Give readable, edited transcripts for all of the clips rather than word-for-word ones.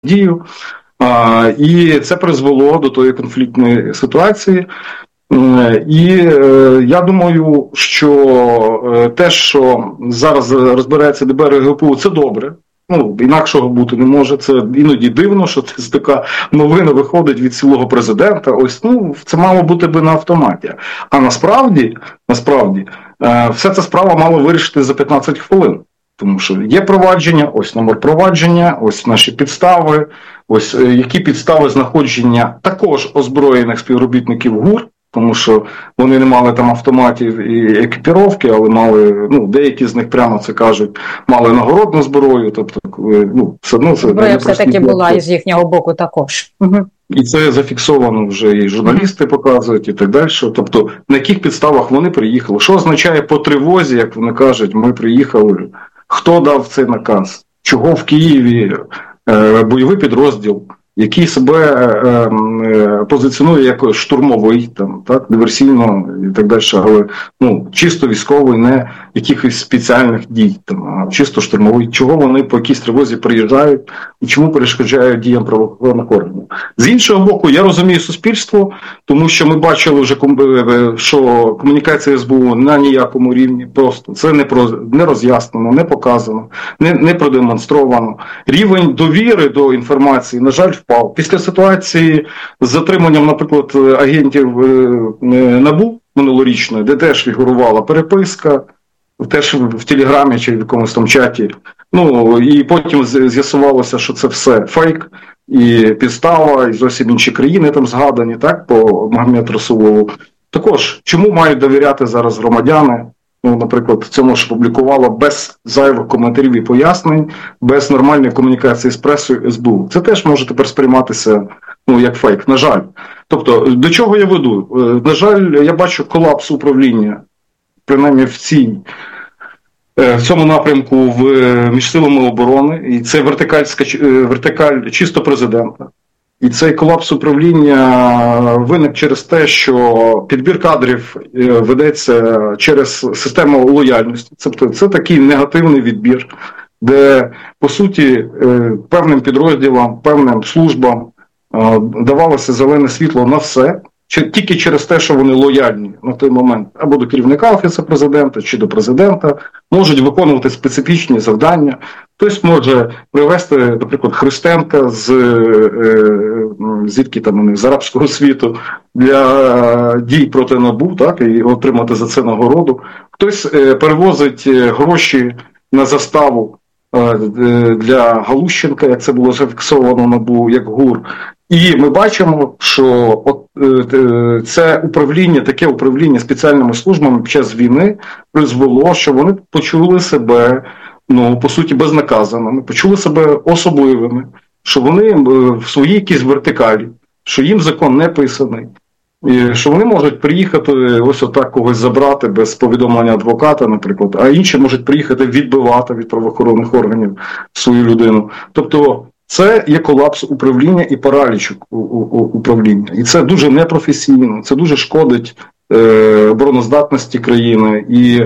дію. І це призвело до тої конфліктної ситуації. І я думаю, що те, що зараз розбирається ДБР і ГПУ, це добре. Інакшого бути не може. Це іноді дивно, що це така новина виходить від цілого президента. Це мало бути би на автоматі. А насправді, вся ця справа мала вирішити за 15 хвилин. Тому що є провадження, ось номер провадження, ось наші підстави, ось які підстави знаходження також озброєних співробітників ГУР, тому що вони не мали там автоматів і екіпіровки, але мали, деякі з них прямо це кажуть, мали нагородну зброю, тобто, все одно це... Зброя все-таки була із їхнього боку також. Угу. І це зафіксовано вже і журналісти показують, і так далі. Тобто, на яких підставах вони приїхали? Що означає по тривозі, як вони кажуть, ми приїхали? Хто дав цей наказ? Чого в Києві бойовий підрозділ, який себе позиціонує як штурмовий, диверсійно і так далі, але чисто військовий, не якихось спеціальних дій, а чисто штурмовий. Чого вони по якійсь тривозі приїжджають і чому перешкоджають діям правоохоронних органів? З іншого боку, я розумію суспільство, тому що ми бачили вже, що комунікація СБУ на ніякому рівні, просто це не роз'яснено, не показано, не продемонстровано. Рівень довіри до інформації, на жаль, впав. Після ситуації з затриманням, наприклад, агентів НАБУ минулорічної, де теж фігурувала переписка, теж в Телеграмі чи в якомусь там чаті, і потім з'ясувалося, що це все фейк, і підстава, і зовсім інші країни там згадані, так, по Магомеду Расулову. Також, чому мають довіряти зараз громадяни? Наприклад, цьому ж публікувало без зайвих коментарів і пояснень, без нормальної комунікації з пресою СБУ. Це теж може тепер сприйматися як фейк, на жаль. Тобто, до чого я веду? На жаль, я бачу колапс управління, принаймні в цьому напрямку між силами оборони, і це вертикаль чисто президента. І цей колапс управління виник через те, що підбір кадрів ведеться через систему лояльності. Тобто це такий негативний відбір, де, по суті, певним підрозділам, певним службам давалося зелене світло на все, тільки через те, що вони лояльні на той момент або до керівника Офісу Президента, чи до Президента, можуть виконувати специфічні завдання. Хтось може привести, наприклад, Христенка звідки там вони, з арабського світу для дій проти НАБУ, так, і отримати за це нагороду. Хтось перевозить гроші на заставу для Галущенка, як це було зафіксовано НАБУ, як ГУР. І ми бачимо, що це управління, таке управління спеціальними службами під час війни призвело, що вони почули себе, по суті, безнаказаними, почули себе особливими, що вони в своїй якійсь вертикалі, що їм закон не писаний, і що вони можуть приїхати ось отак когось забрати без повідомлення адвоката, наприклад, а інші можуть приїхати відбивати від правоохоронних органів свою людину. Тобто це є колапс управління і параліч управління. І це дуже непрофесійно, це дуже шкодить обороноздатності країни. І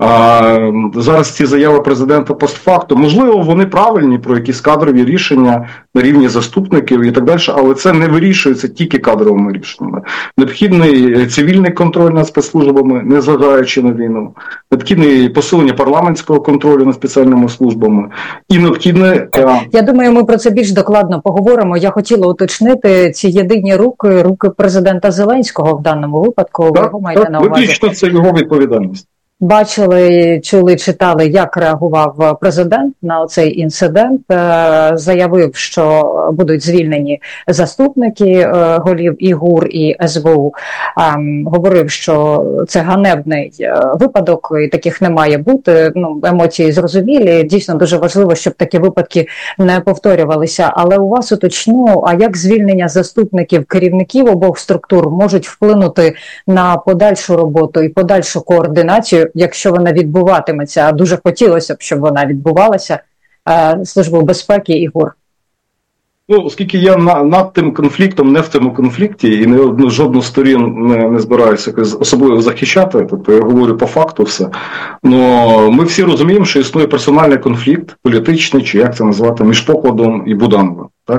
зараз ці заяви президента постфактум, можливо, вони правильні про якісь кадрові рішення на рівні заступників і так далі, але це не вирішується тільки кадровими рішеннями. Необхідний цивільний контроль над спецслужбами, незважаючи на війну, необхідне посилення парламентського контролю над спеціальними службами і необхідне... Я думаю, ми про це більш докладно поговоримо. Я хотіла уточнити ці єдині руки президента Зеленського в даному випадку. Так, виключно це його відповідальність. Бачили, чули, читали, як реагував президент на цей інцидент. Заявив, що будуть звільнені заступники голів і ГУР, і СБУ. Говорив, що це ганебний випадок, і таких не має бути. Емоції зрозумілі. Дійсно, дуже важливо, щоб такі випадки не повторювалися. Але у вас уточню, а як звільнення заступників керівників обох структур можуть вплинути на подальшу роботу і подальшу координацію, якщо вона відбуватиметься, а дуже хотілося б, щоб вона відбувалася, Службою безпеки і ГУР? Оскільки я над тим конфліктом, не в цьому конфлікті, і жодну сторін не збираюся особливо захищати, тобто я говорю по факту все, но ми всі розуміємо, що існує персональний конфлікт, політичний, чи як це назвати, між Покладом і Будановим. Так?